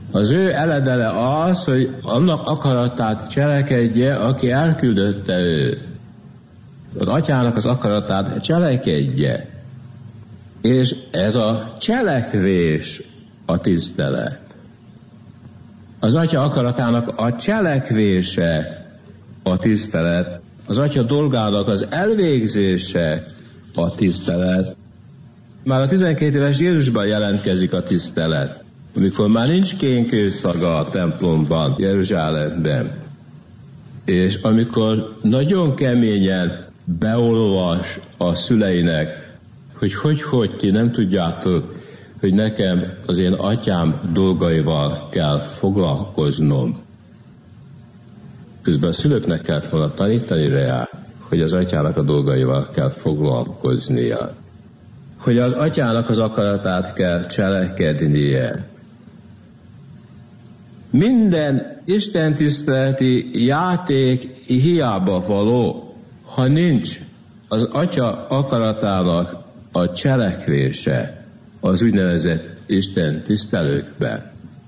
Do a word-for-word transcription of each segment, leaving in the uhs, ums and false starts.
Az ő eledele az, hogy annak akaratát cselekedje, aki elküldötte őt. Az atyának az akaratát cselekedje. És ez a cselekvés a tisztelet. Az atya akaratának a cselekvése a tisztelet. Az atya dolgának az elvégzése a tisztelet. Már a tizenkét éves Jézusban jelentkezik a tisztelet, amikor már nincs kénkőszaga a templomban, Jeruzsálemben. És amikor nagyon keményen beolvas a szüleinek, hogy hogy-hogy ti nem tudjátok, hogy nekem az én atyám dolgaival kell foglalkoznom. Közben a szülőknek kellett volna tanítani rá, hogy az atyának a dolgaival kell foglalkoznia. Hogy az atyának az akaratát kell cselekednie. Minden istentiszteleti játék hiába való, ha nincs az atya akaratának a cselekvése az úgynevezett Isten tisztelőkben.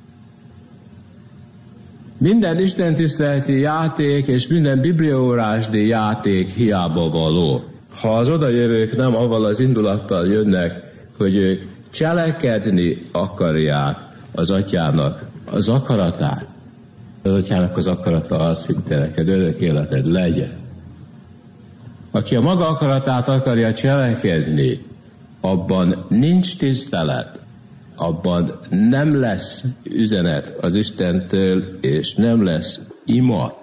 Minden istentiszteleti játék és minden bibliaórásdi játék hiába való. Ha az odajövők nem avval az indulattal jönnek, hogy ők cselekedni akarják az atyának az akaratát, az atyának az akarata az, hogy te neked örök életed legyen. Aki a maga akaratát akarja cselekedni, abban nincs tisztelet, abban nem lesz üzenet az Istentől, és nem lesz ima.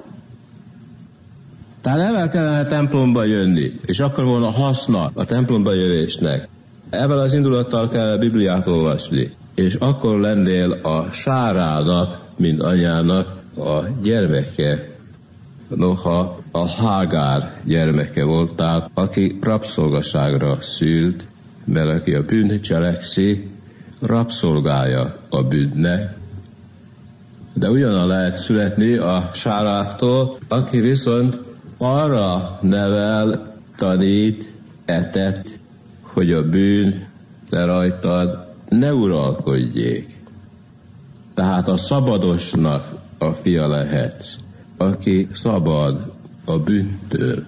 Tehát ezzel kellene a templomba jönni, és akkor volna haszna a templomba jövésnek. Ezzel az indulattal kell a Bibliát olvasni, és akkor lennél a Sárának, mint anyának a gyermeke. Noha a Hágár gyermeke voltál, aki rabszolgaságra szült, mert aki a bűnt cselekszi, rabszolgája a bűnnek. De ugyanan lehet születni a Sárától, aki viszont arra nevel, tanít, etet, hogy a bűn te rajtad ne uralkodjék. Tehát a szabadosnak a fia lehetsz, aki szabad a bűntől.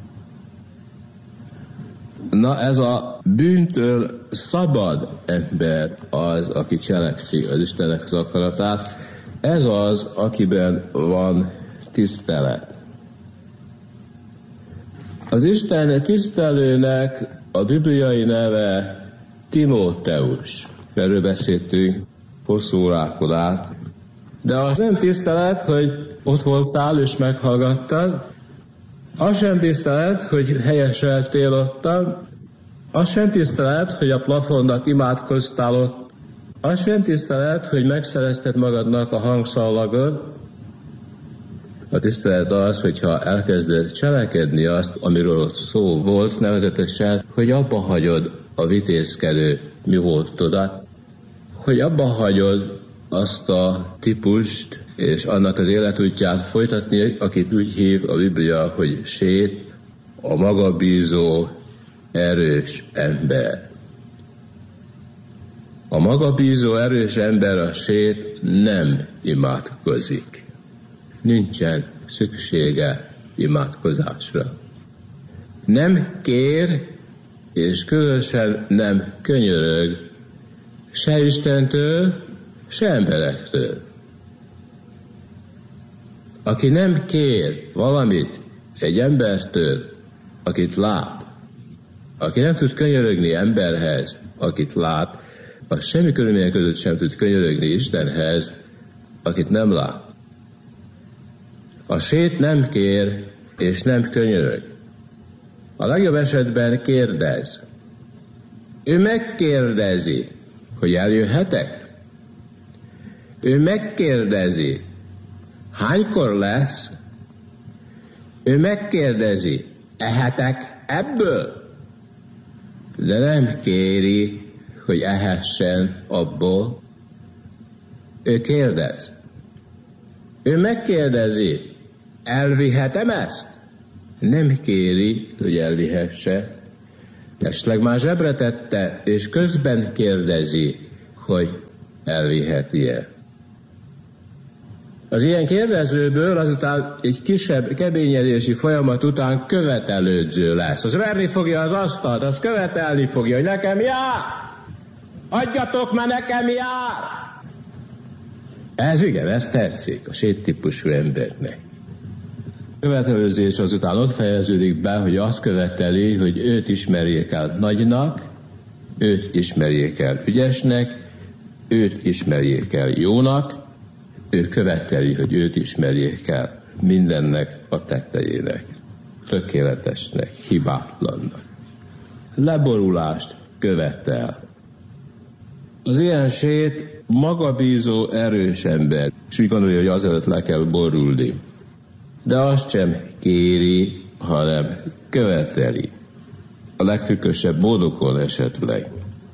Na ez a bűntől szabad ember az, aki cselekszi az Istennek az akaratát, ez az, akiben van tisztelet. Az Isten tisztelőnek a bibliai neve Timóteus. Erről beszéltünk hosszú órákon át. De az nem tisztelet, hogy ott voltál és meghallgattad, az sem tisztelet, hogy helyeseltél ottan, az sem tisztelet, hogy a plafonnak imádkoztál ott, az sem tisztelet, hogy megszerezted magadnak a hangszallagot. A tisztelet az, hogyha elkezded cselekedni azt, amiről ott szó volt, nevezetesen, hogy abba hagyod a vitézkedő mi voltodat, hogy abba hagyod azt a típust, és annak az életútját folytatni, akit úgy hív a Biblia, hogy sét, a magabízó, erős ember. A magabízó, erős ember, a sét nem imádkozik. Nincsen szüksége imádkozásra. Nem kér, és különösen nem könyörög se Istentől, se emberektől. Aki nem kér valamit egy embertől, akit lát, aki nem tud könyörögni emberhez, akit lát, az semmi körülmények között sem tud könyörögni Istenhez, akit nem lát. A sét nem kér, és nem könyörög. A legjobb esetben kérdez. Ő megkérdezi, hogy eljöhetek? Ő megkérdezi, hánykor lesz? Ő megkérdezi, ehetek ebből? De nem kéri, hogy ehessen abból. Ő kérdez. Ő megkérdezi, elvihetem ezt? Nem kéri, hogy elvihesse. Esetleg már zsebre tette, és közben kérdezi, hogy elviheti-e. Az ilyen kérdezőből azután egy kisebb keményedési folyamat után követelődző lesz. Az verni fogja az asztalt, az követelni fogja, hogy nekem jár! Adjatok, mert nekem jár! Ez igen, ez tetszik a séttípusú embernek. Követelőzés azután ott fejeződik be, hogy azt követeli, hogy őt ismerjék el nagynak, őt ismerjék el ügyesnek, őt ismerjék el jónak, ő követeli, hogy őt ismerjék el mindennek a tettejének, tökéletesnek, hibátlannak. Leborulást követel. Az ilyen sét magabízó, erős ember, és úgy gondolja, hogy azelőtt le kell borulni. De azt sem kéri, hanem követeli. A legfüggösebb módokon esetleg.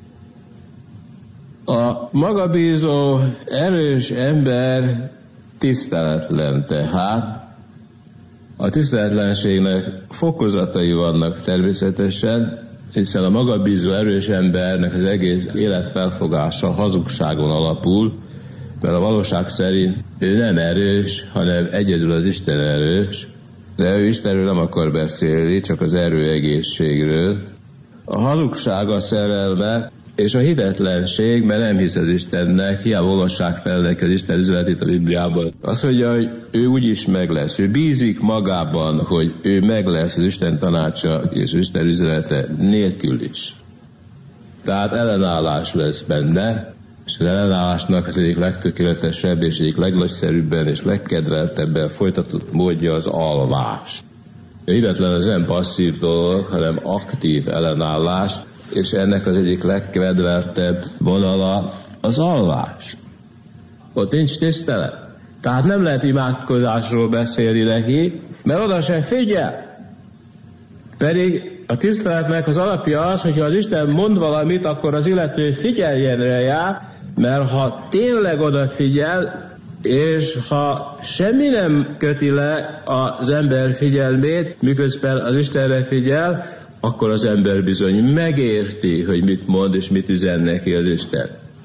A magabízó, erős ember tiszteletlen tehát. A tiszteletlenségnek fokozatai vannak természetesen, hiszen a magabízó, erős embernek az egész életfelfogása hazugságon alapul, mert a valóság szerint ő nem erős, hanem egyedül az Isten erős, de ő Istenről nem akar beszélni, csak az erő egészségről. A hazugság a szerelme, és a hitetlenség, mert nem hisz az Istennek, hiába olvassák fel neki az Isten üzenetét a Bibliában. Azt mondja, hogy ő úgyis meg lesz. Ő bízik magában, hogy ő meg lesz az Isten tanácsa és az Isten üzenete nélkül is. Tehát ellenállás lesz benne, és az ellenállásnak az egyik legtökéletesebb és egyik legnagyszerűbben és legkedveltebben folytatott módja az alvás. A hitetlen az nem passzív dolog, hanem aktív ellenállás, és ennek az egyik legkedveltebb vonala az alvás. Ott nincs tisztelet. Tehát nem lehet imádkozásról beszélni neki, mert oda sem figyel. Pedig a tiszteletnek az alapja az, hogyha az Isten mond valamit, akkor az illető figyeljen rá, mert ha tényleg odafigyel, és ha semmi nem köti le az ember figyelmét, miközben az Istenre figyel, akkor az ember bizony megérti, hogy mit mond és mit üzen neki az Isten.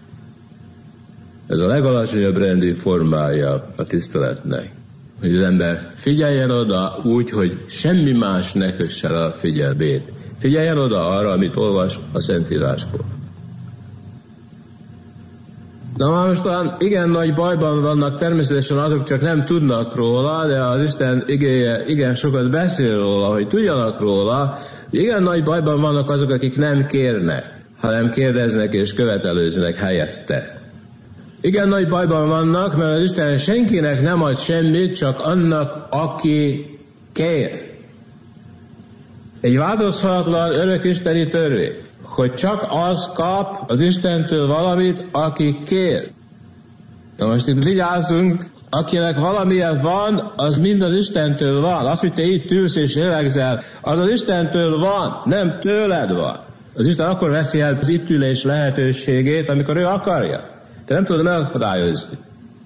Ez a legalacsonyabb rendű formája a tiszteletnek. Hogy az ember figyeljen oda úgy, hogy semmi más ne kösse le a figyelmét. Figyeljen oda arra, amit olvas a Szentírásból. Na már mostan igen nagy bajban vannak természetesen azok, csak nem tudnak róla, de az Isten igéje igen sokat beszél róla, hogy tudjanak róla. Igen nagy bajban vannak azok, akik nem kérnek, hanem kérdeznek és követelőznek helyette. Igen nagy bajban vannak, mert az Isten senkinek nem ad semmit, csak annak, aki kér. Egy változhatatlan örök isteni törvény, hogy csak az kap az Istentől valamit, aki kér. Na most itt vigyázzunk, akinek valamilyen van, az mind az Istentől van. Az, hogy te itt ülsz és lélegzel, az az Istentől van, nem tőled van. Az Isten akkor veszi el az itt ülés lehetőségét, amikor ő akarja. Te nem tudod megakadályozni.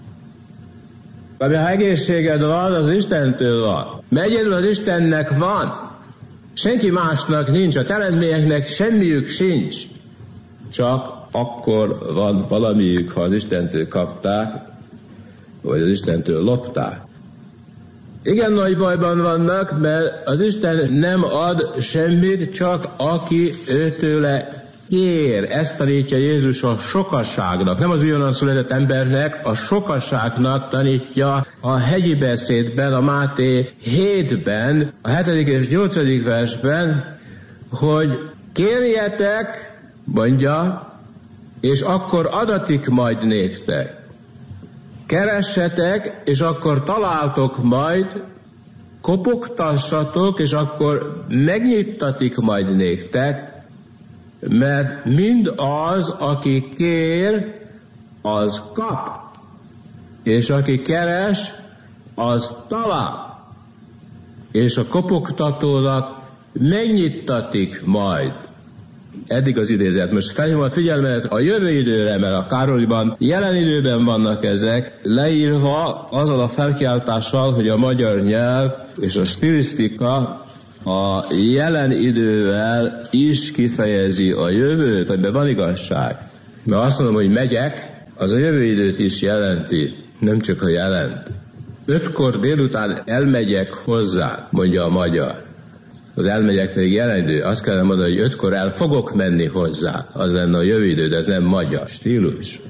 Ha egészséged van, az Istentől van. Mert egyedül az Istennek van. Senki másnak nincs, a teremtményeknek semmiük sincs. Csak akkor van valamiük, ha az Istentől kapták, vagy az Istentől lopták. Igen nagy bajban vannak, mert az Isten nem ad semmit, csak aki őtőle kér. Ezt tanítja Jézus a sokaságnak, nem az újonnan született embernek, a sokaságnak tanítja a hegyi beszédben, a Máté hétben, a hetedik és nyolcadik versben, hogy kérjetek, mondja, és akkor adatik majd néktek. Keressetek, és akkor találtok majd, kopogtassatok, és akkor megnyittatik majd néktek, mert mind az, aki kér, az kap, és aki keres, az talál, és a kopogtatónak megnyittatik majd. Eddig az idézet. Most felhívom a figyelmet a jövő időre, mert a Károlyban jelen időben vannak ezek, leírva azzal a felkiáltással, hogy a magyar nyelv és a stilisztika a jelen idővel is kifejezi a jövőt, amiben van igazság. Mert azt mondom, hogy megyek, az a jövő időt is jelenti. nem csak a jelent. Ötkor délután elmegyek hozzá, mondja a magyar. Az elmegyek pedig jelenidő. Azt kellene mondani, hogy ötkor el fogok menni hozzá. Az lenne a jövőidő, de ez nem magyar stílus.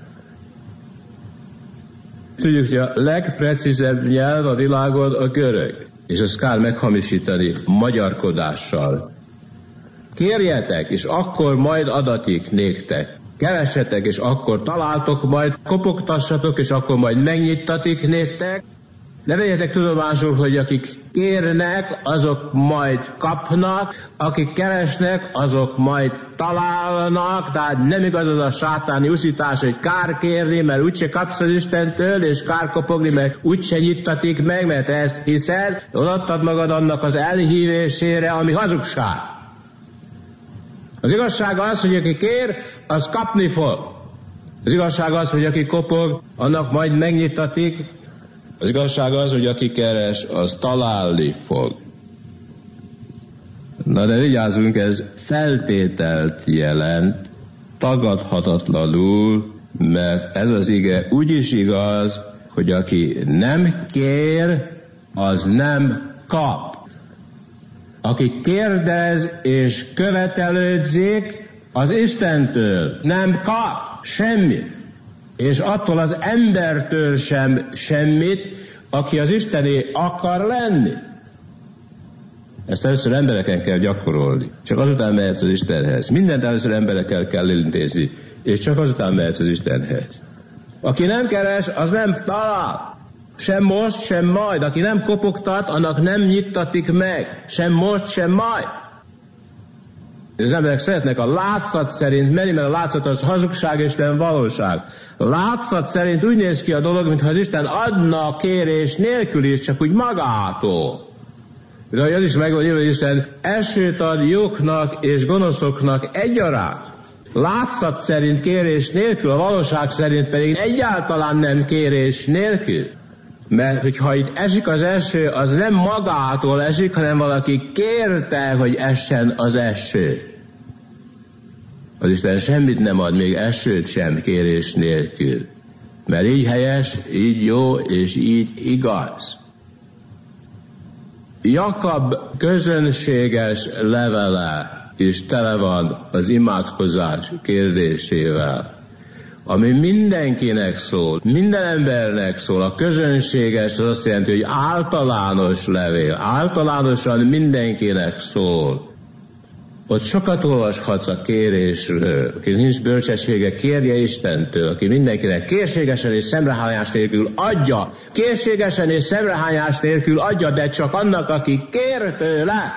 Tudjuk, hogy a legprecízebb nyelv a világon a görög. És ezt kell meghamisítani magyarkodással. Kérjetek, és akkor majd adatik néktek. Keressetek, és akkor találtok majd, kopogtassatok, és akkor majd megnyittatik néktek. Ne vegyetek tudomásul, hogy akik kérnek, azok majd kapnak, akik keresnek, azok majd találnak, tehát nem igaz az a sátáni uszítás, hogy kár kérni, mert úgyse kapsz az Istentől, és kár kopogni, mert úgyse nyittatik meg, mert ezt hiszed, odaadtad magad annak az elhívésére, ami hazugság. Az igazság az, hogy aki kér, az kapni fog. Az igazság az, hogy aki kopog, annak majd megnyitatik. Az igazság az, hogy aki keres, az találni fog. Na de vigyázzunk, ez feltételt jelent, tagadhatatlanul, mert ez az ige úgy is igaz, hogy aki nem kér, az nem kap. Aki kérdez és követelődzik, az Istentől nem kap semmit. És attól az embertől sem semmit, aki az Istené akar lenni. Ezt először embereken kell gyakorolni. Csak azután mehetsz az Istenhez. Mindent először emberekkel kell intézni, és csak azután mehetsz az Istenhez. Aki nem keres, az nem talál. Sem most, sem majd. Aki nem kopogtat, annak nem nyittatik meg. Sem most, sem majd. Az emberek szeretnek a látszat szerint menni, mert a látszat az hazugság és nem valóság. A látszat szerint úgy néz ki a dolog, mintha az Isten adna a kérés nélkül is, csak úgy magától. De az is megvan, hogy Isten esőt ad jóknak és gonoszoknak egyaránt. Látszat szerint kérés nélkül, a valóság szerint pedig egyáltalán nem kérés nélkül. Mert hogyha itt esik az eső, az nem magától esik, hanem valaki kérte, hogy essen az eső. Az Isten semmit nem ad, még esőt sem kérés nélkül. Mert így helyes, így jó, és így igaz. Jakab közönséges levele is tele van az imádkozás kérdésével, ami mindenkinek szól, minden embernek szól. A közönséges az azt jelenti, hogy általános levél, általánosan mindenkinek szól. Ott sokat olvashatsz a kérésről. Aki nincs bölcsessége, kérje Istentől. Aki mindenkinek készségesen és szemrehányás nélkül adja. Készségesen és szemrehányás nélkül adja, de csak annak, aki kér tőle.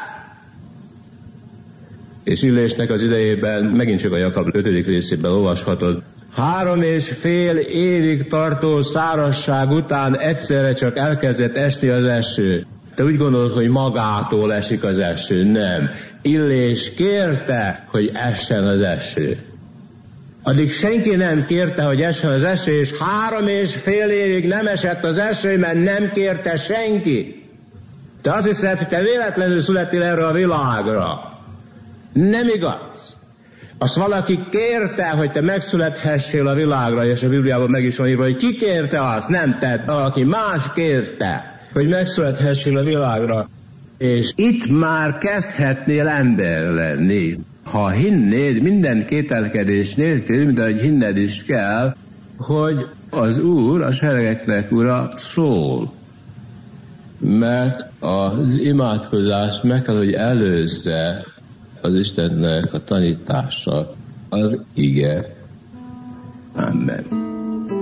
És Illésnek az idejében, megint csak a Jakab ötödik részében olvashatod, három és fél évig tartó szárazság után egyszerre csak elkezdett esni az eső. Te úgy gondolod, hogy magától esik az eső. Nem. Illés kérte, hogy essen az eső. Addig senki nem kérte, hogy essen az eső, és három és fél évig nem esett az eső, mert nem kérte senki. Te azt hiszed, hogy te véletlenül születtél erre a világra. Nem igaz. Azt valaki kérte, hogy te megszülethessél a világra, és a Bibliában meg is van írva, hogy ki kérte azt? Nem te, valaki más kérte, hogy megszülethessél a világra. És itt már kezdhetnél ember lenni. Ha hinnéd minden kételkedés nélkül, mint ahogy hinned is kell, hogy az Úr, a seregeknek Ura szól. Mert az imádkozást meg kell, hogy előzze az Istennek a tanítása, az ige. Amen.